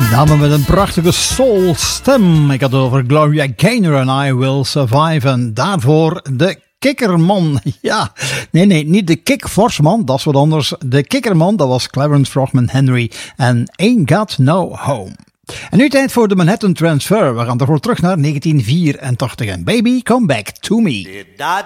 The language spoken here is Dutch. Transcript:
dame met een prachtige soul stem. Ik had het over Gloria Gaynor en I Will Survive. En daarvoor de Kikkerman. Ja, nee, niet de Kikvorsman, dat is wat anders. De Kikkerman, dat was Clarence Frogman Henry en Ain't Got No Home. En nu tijd voor de Manhattan Transfer. We gaan ervoor terug naar 1984 en Baby Come Back To Me. Did I